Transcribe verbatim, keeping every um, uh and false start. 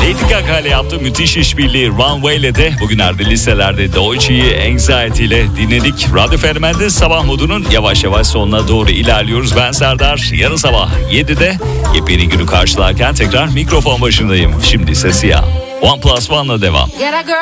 Lady Gaga ile yaptığı müthiş işbirliği Runway ile de bugünlerde listelerde Deutsche'yi Anxiety ile dinledik. Radyo Fenomen'de sabah modunun yavaş yavaş sonuna doğru ilerliyoruz. Ben Serdar. Yarın sabah yedide yepyeni günü karşılarken tekrar mikrofon başındayım. Şimdi ise Siyah. One Plus One'la devam.